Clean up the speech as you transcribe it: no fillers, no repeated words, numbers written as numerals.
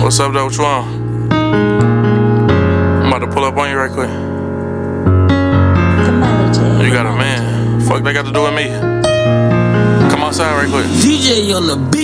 What's up, though? What you on? I'm about to pull up on you right quick. You got a man. Fuck, they got to do with me. Come outside right quick. DJ on the beat.